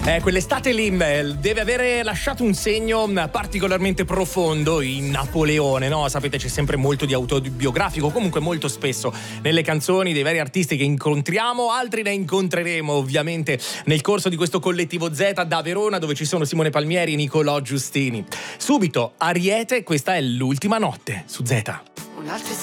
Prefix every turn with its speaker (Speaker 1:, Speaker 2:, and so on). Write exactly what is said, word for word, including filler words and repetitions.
Speaker 1: Eh, quell'estate lì eh, deve avere lasciato un segno mh, particolarmente profondo in Napoleone, no? Sapete, c'è sempre molto di autobiografico, comunque molto spesso nelle canzoni dei vari artisti che incontriamo, altri ne incontreremo ovviamente nel corso di questo collettivo Z da Verona, dove ci sono Simone Palmieri e Nicolò Giustini. Subito Ariete, questa è l'ultima notte su Z.
Speaker 2: Un'altra